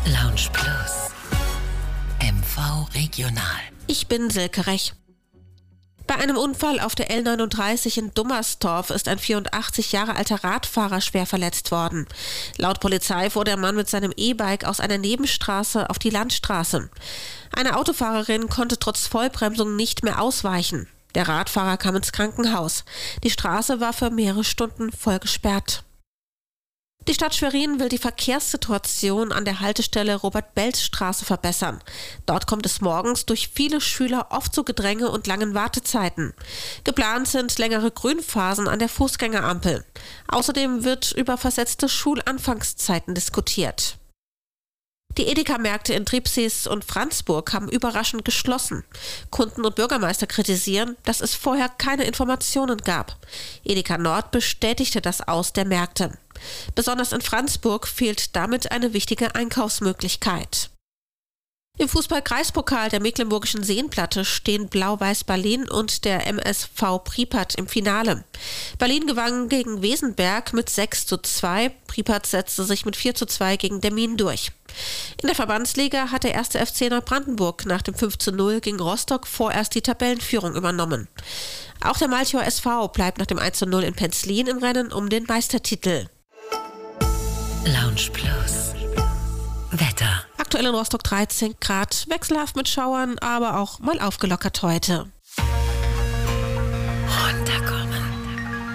Lounge Plus. MV Regional. Ich bin Silke Rech. Bei einem Unfall auf der L39 in Dummersdorf ist ein 84 Jahre alter Radfahrer schwer verletzt worden. Laut Polizei fuhr der Mann mit seinem E-Bike aus einer Nebenstraße auf die Landstraße. Eine Autofahrerin konnte trotz Vollbremsung nicht mehr ausweichen. Der Radfahrer kam ins Krankenhaus. Die Straße war für mehrere Stunden voll gesperrt. Die Stadt Schwerin will die Verkehrssituation an der Haltestelle Robert-Belz-Straße verbessern. Dort kommt es morgens durch viele Schüler oft zu Gedränge und langen Wartezeiten. Geplant sind längere Grünphasen an der Fußgängerampel. Außerdem wird über versetzte Schulanfangszeiten diskutiert. Die Edeka-Märkte in Tribsees und Franzburg haben überraschend geschlossen. Kunden und Bürgermeister kritisieren, dass es vorher keine Informationen gab. Edeka Nord bestätigte das Aus der Märkte. Besonders in Franzburg fehlt damit eine wichtige Einkaufsmöglichkeit. Im Fußball-Kreispokal der Mecklenburgischen Seenplatte stehen Blau-Weiß Berlin und der MSV Pripyat im Finale. Berlin gewann gegen Wesenberg mit 6:2, Pripyat setzte sich mit 4:2 gegen Demmin durch. In der Verbandsliga hat der 1. FC Neubrandenburg nach dem 5:0 gegen Rostock vorerst die Tabellenführung übernommen. Auch der Malchower SV bleibt nach dem 1:0 in Penzlin im Rennen um den Meistertitel. Lounge Plus. Wetter. Aktuell in Rostock 13 Grad, wechselhaft mit Schauern, aber auch mal aufgelockert heute.